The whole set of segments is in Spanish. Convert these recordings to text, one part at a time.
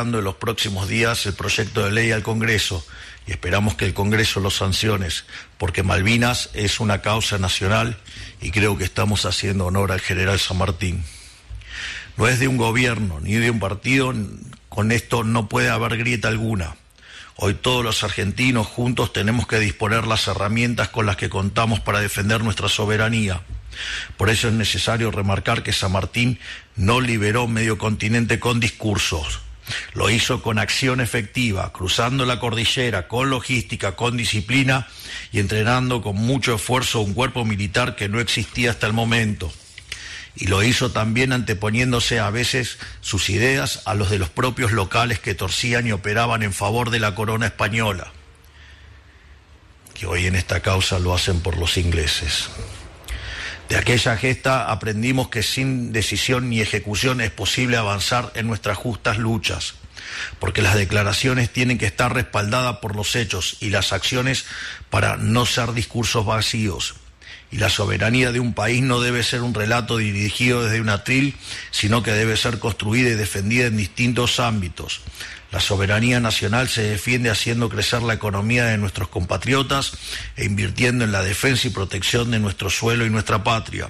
enviando en los próximos días el proyecto de ley al Congreso y esperamos que el Congreso lo sancione, porque Malvinas es una causa nacional y creo que estamos haciendo honor al general San Martín. No es de un gobierno ni de un partido, con esto no puede haber grieta alguna. Hoy todos los argentinos juntos tenemos que disponer las herramientas con las que contamos para defender nuestra soberanía. Por eso es necesario remarcar que San Martín no liberó medio continente con discursos. Lo hizo con acción efectiva, cruzando la cordillera, con logística, con disciplina y entrenando con mucho esfuerzo un cuerpo militar que no existía hasta el momento. Y lo hizo también anteponiéndose a veces sus ideas a los de los propios locales que torcían y operaban en favor de la corona española, que hoy en esta causa lo hacen por los ingleses. De aquella gesta aprendimos que sin decisión ni ejecución es posible avanzar en nuestras justas luchas, porque las declaraciones tienen que estar respaldadas por los hechos y las acciones para no ser discursos vacíos. Y la soberanía de un país no debe ser un relato dirigido desde un atril, sino que debe ser construida y defendida en distintos ámbitos. La soberanía nacional se defiende haciendo crecer la economía de nuestros compatriotas e invirtiendo en la defensa y protección de nuestro suelo y nuestra patria.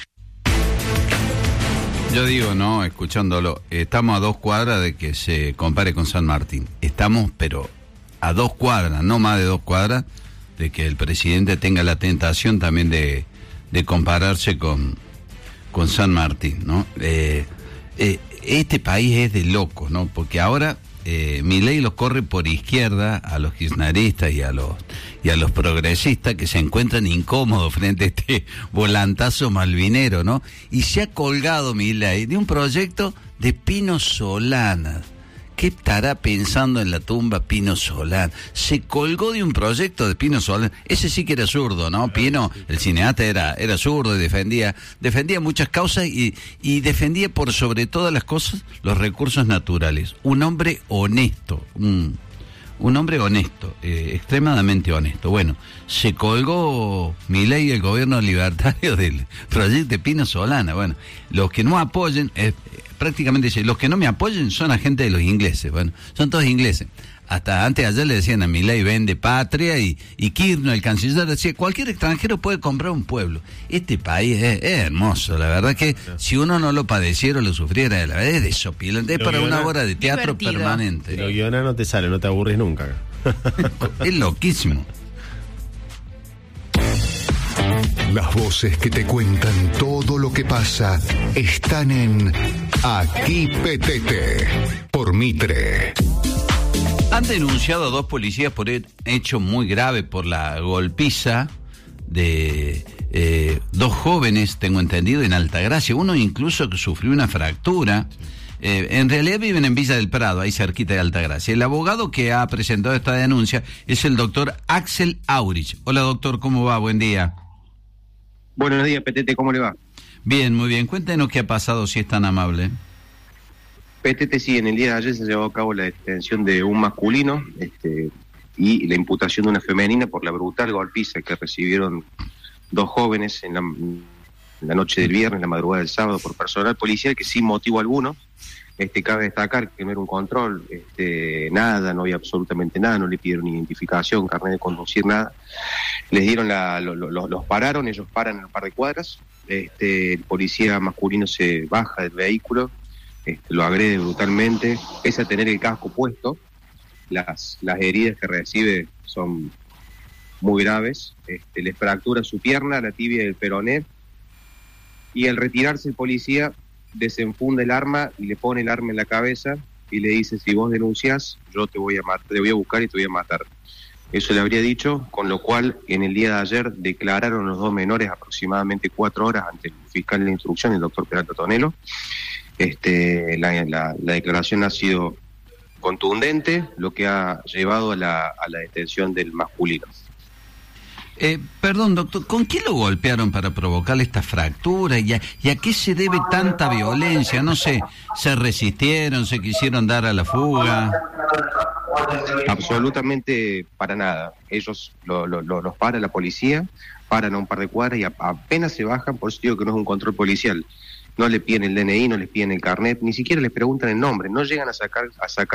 Yo digo, no, escuchándolo, estamos a 2 cuadras de que se compare con San Martín. Estamos, pero a 2 cuadras, no más de 2 cuadras, de que el presidente tenga la tentación también de compararse con San Martín, ¿no? Este país es de locos, ¿no? Porque ahora Milei los corre por izquierda a los kirchneristas y a los progresistas que se encuentran incómodos frente a este volantazo malvinero, ¿no? Y se ha colgado Milei de un proyecto de Pino Solanas. ¿Qué estará pensando en la tumba Pino Solán? Se colgó de un proyecto de Pino Solán. Ese sí que era zurdo, ¿no? Pino, el cineasta, era zurdo y defendía muchas causas y defendía por sobre todas las cosas los recursos naturales. Un hombre honesto, un hombre honesto, extremadamente honesto. Bueno, se colgó Milei y el gobierno libertario del proyecto de Pino Solana. Bueno, los que no apoyen... prácticamente dice, los que no me apoyen son agentes de los ingleses. Bueno, son todos ingleses. Hasta antes de ayer le decían a Milei, vende patria, y Kirchner, el canciller, decía, cualquier extranjero puede comprar un pueblo. Este país es hermoso, la verdad que si uno no lo padeciera o lo sufriera, la verdad es desopilante, es para una obra de teatro divertido. Permanente. Pero guionar no te sale, no te aburres nunca. Es loquísimo. Las voces que te cuentan todo lo que pasa están en Aquí Petete, por Mitre. Han denunciado a 2 policías por un hecho muy grave, por la golpiza de 2 jóvenes, tengo entendido, en Altagracia. Uno incluso que sufrió una fractura. En realidad viven en Villa del Prado, ahí cerquita de Altagracia. El abogado que ha presentado esta denuncia es el doctor Axel Aurich. Hola doctor, ¿cómo va? Buen día. Buenos días, Petete, ¿cómo le va? Bien, muy bien. Cuéntenos qué ha pasado, si es tan amable. Petete, sí, en el día de ayer se llevó a cabo la detención de un masculino y la imputación de una femenina por la brutal golpiza que recibieron 2 jóvenes en la noche del viernes, la madrugada del sábado, por personal policial que sin motivo alguno. Cabe destacar que no era un control, nada, no había absolutamente nada, no le pidieron identificación, carnet de conducir, nada. Les dieron los pararon, ellos paran en un par de cuadras, el policía masculino se baja del vehículo, lo agrede brutalmente, pese a tener el casco puesto, las heridas que recibe son muy graves, les fractura su pierna, la tibia y el peroné, y al retirarse el policía desenfunda el arma y le pone el arma en la cabeza y le dice, si vos denunciás, yo te voy a matar, te voy a buscar y te voy a matar. Eso le habría dicho, con lo cual en el día de ayer declararon los 2 menores aproximadamente 4 horas ante el fiscal de instrucción, el doctor Peralta Tonelo. La declaración ha sido contundente, lo que ha llevado a la detención del masculino. Perdón, doctor, ¿con qué lo golpearon para provocarle esta fractura? ¿Y a qué se debe tanta violencia? No sé, ¿se resistieron, se quisieron dar a la fuga? Absolutamente para nada. Ellos los para la policía, paran a un par de cuadras y apenas se bajan, por eso digo que no es un control policial. No le piden el DNI, no les piden el carnet, ni siquiera les preguntan el nombre, no llegan a sacar